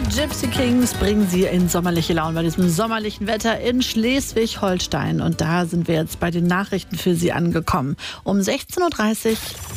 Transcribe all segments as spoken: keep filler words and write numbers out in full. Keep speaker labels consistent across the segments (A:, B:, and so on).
A: Gypsy Kings bringen Sie in sommerliche Laune bei diesem sommerlichen Wetter in Schleswig-Holstein. Und da sind wir jetzt bei den Nachrichten für Sie angekommen. Um sechzehn Uhr dreißig.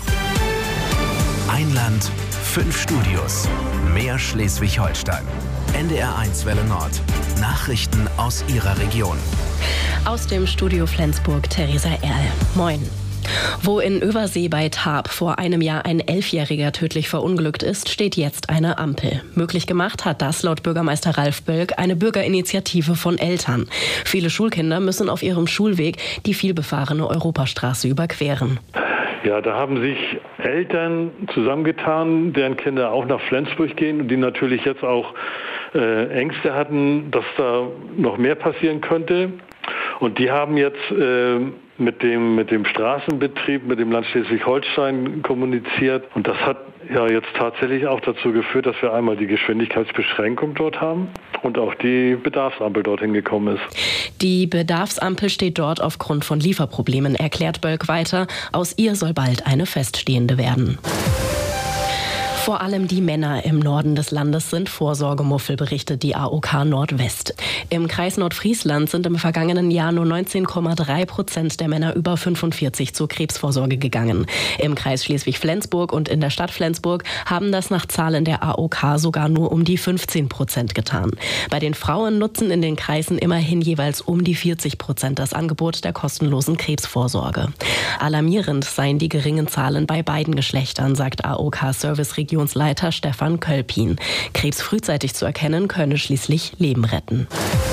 B: Ein Land, fünf Studios, mehr Schleswig-Holstein. N D R eins Welle Nord. Nachrichten aus Ihrer Region.
C: Aus dem Studio Flensburg, Theresa Erl. Moin. Wo in Översee bei Tarp vor einem Jahr ein Elfjähriger tödlich verunglückt ist, steht jetzt eine Ampel. Möglich gemacht hat das laut Bürgermeister Ralf Bölk eine Bürgerinitiative von Eltern. Viele Schulkinder müssen auf ihrem Schulweg die vielbefahrene Europastraße überqueren.
D: Ja, da haben sich Eltern zusammengetan, deren Kinder auch nach Flensburg gehen und die natürlich jetzt auch äh, Ängste hatten, dass da noch mehr passieren könnte. Und die haben jetzt äh, mit dem, mit dem Straßenbetrieb, mit dem Land Schleswig-Holstein kommuniziert. Und das hat ja jetzt tatsächlich auch dazu geführt, dass wir einmal die Geschwindigkeitsbeschränkung dort haben und auch die Bedarfsampel dorthin gekommen ist.
C: Die Bedarfsampel steht dort aufgrund von Lieferproblemen, erklärt Bölk weiter. Aus ihr soll bald eine feststehende werden. Vor allem die Männer im Norden des Landes sind Vorsorgemuffel, berichtet die A O K Nordwest. Im Kreis Nordfriesland sind im vergangenen Jahr nur neunzehn Komma drei Prozent der Männer über fünfundvierzig zur Krebsvorsorge gegangen. Im Kreis Schleswig-Flensburg und in der Stadt Flensburg haben das nach Zahlen der A O K sogar nur um die fünfzehn Prozent getan. Bei den Frauen nutzen in den Kreisen immerhin jeweils um die vierzig Prozent das Angebot der kostenlosen Krebsvorsorge. Alarmierend seien die geringen Zahlen bei beiden Geschlechtern, sagt A O K-Service-Region Regionsleiter Stefan Kölpin. Krebs frühzeitig zu erkennen, könne schließlich Leben retten.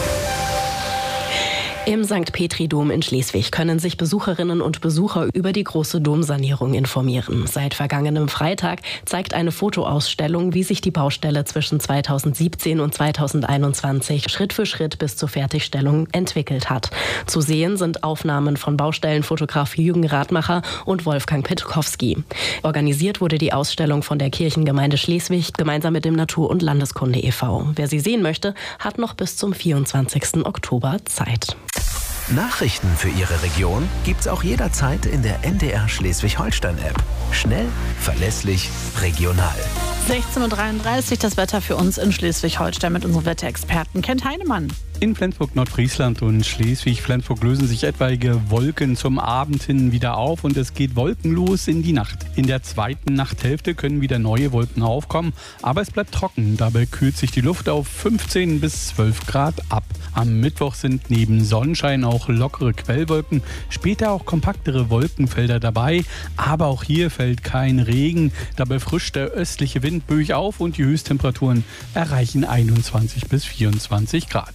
C: Im Sankt Petri-Dom in Schleswig können sich Besucherinnen und Besucher über die große Domsanierung informieren. Seit vergangenem Freitag zeigt eine Fotoausstellung, wie sich die Baustelle zwischen zweitausendsiebzehn und zweitausendeinundzwanzig Schritt für Schritt bis zur Fertigstellung entwickelt hat. Zu sehen sind Aufnahmen von Baustellenfotograf Jürgen Radmacher und Wolfgang Pitkowski. Organisiert wurde die Ausstellung von der Kirchengemeinde Schleswig gemeinsam mit dem Natur- und Landeskunde e V Wer sie sehen möchte, hat noch bis zum vierundzwanzigsten Oktober Zeit.
B: Nachrichten für Ihre Region gibt's auch jederzeit in der N D R Schleswig-Holstein-App. Schnell, verlässlich, regional.
A: sechzehn Uhr dreiunddreißig, das Wetter für uns in Schleswig-Holstein mit unserem Wetterexperten Kent Heinemann.
E: In Flensburg, Nordfriesland und Schleswig-Flensburg lösen sich etwaige Wolken zum Abend hin wieder auf und es geht wolkenlos in die Nacht. In der zweiten Nachthälfte können wieder neue Wolken aufkommen, aber es bleibt trocken. Dabei kühlt sich die Luft auf fünfzehn bis zwölf Grad ab. Am Mittwoch sind neben Sonnenschein auch lockere Quellwolken, später auch kompaktere Wolkenfelder dabei, aber auch hier fällt kein Regen. Dabei frischt der östliche Wind böig auf und die Höchsttemperaturen erreichen einundzwanzig bis vierundzwanzig Grad.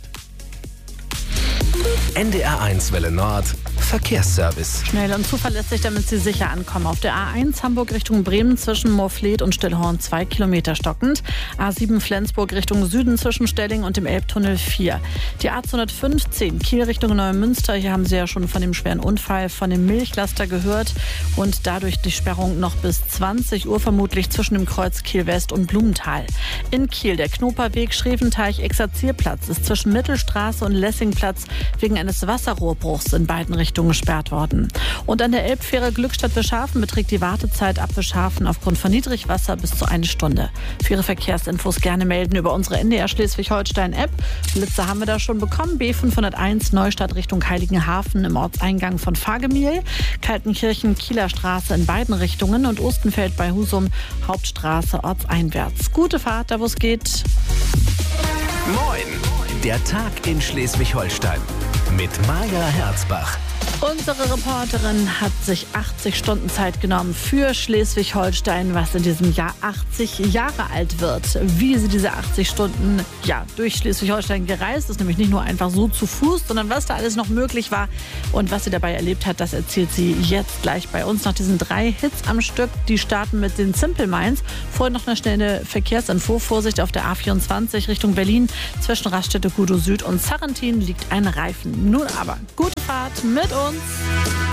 B: N D R eins Welle Nord. Verkehrsservice.
A: Schnell und zuverlässig, damit Sie sicher ankommen. Auf der A eins Hamburg Richtung Bremen zwischen Moorfleet und Stillhorn zwei Kilometer stockend. A sieben Flensburg Richtung Süden zwischen Stelling und dem Elbtunnel vier. Die A zweihundertfünfzehn Kiel Richtung Neumünster. Hier haben Sie ja schon von dem schweren Unfall von dem Milchlaster gehört. Und dadurch die Sperrung noch bis zwanzig Uhr vermutlich zwischen dem Kreuz Kiel West und Blumenthal. In Kiel der Knoperweg Schreventeich-Exerzierplatz ist zwischen Mittelstraße und Lessingplatz wegen eines Wasserrohrbruchs in beiden Richtungen gesperrt worden. Und an der Elbfähre Glückstadt-Bischhafen beträgt die Wartezeit ab Bischhafen aufgrund von Niedrigwasser bis zu eine Stunde. Für Ihre Verkehrsinfos gerne melden über unsere N D R Schleswig-Holstein-App. Blitze haben wir da schon bekommen. B fünfhunderteins Neustadt Richtung Heiligenhafen im Ortseingang von Fagemil. Kaltenkirchen, Kieler Straße in beiden Richtungen und Ostenfeld bei Husum, Hauptstraße ortseinwärts. Gute Fahrt, da wo es geht.
B: Moin! Der Tag in Schleswig-Holstein mit Maja Herzbach.
A: Unsere Reporterin hat sich achtzig Stunden Zeit genommen für Schleswig-Holstein, was in diesem Jahr achtzig Jahre alt wird. Wie sie diese achtzig Stunden ja, durch Schleswig-Holstein gereist ist, nämlich nicht nur einfach so zu Fuß, sondern was da alles noch möglich war und was sie dabei erlebt hat, das erzählt sie jetzt gleich bei uns nach diesen drei Hits am Stück. Die starten mit den Simple Minds. Vorher noch eine schnelle Verkehrsinfo. Vorsicht auf der A vierundzwanzig Richtung Berlin. Zwischen Raststätte Gudow Süd und Sarrentin liegt ein Reifen. Nun aber, gute Fahrt mit uns.